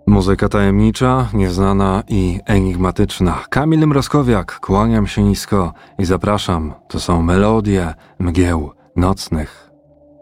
Muzyka tajemnicza, nieznana i enigmatyczna. Kamil Mrozkowiak, kłaniam się nisko i zapraszam. To są melodie mgieł nocnych.